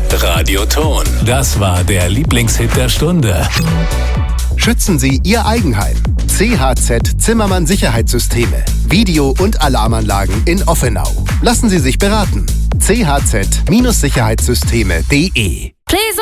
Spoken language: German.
Radioton. Das war der Lieblingshit der Stunde. Schützen Sie Ihr Eigenheim. CHZ Zimmermann Sicherheitssysteme. Video- und Alarmanlagen in Offenau. Lassen Sie sich beraten. chz-sicherheitssysteme.de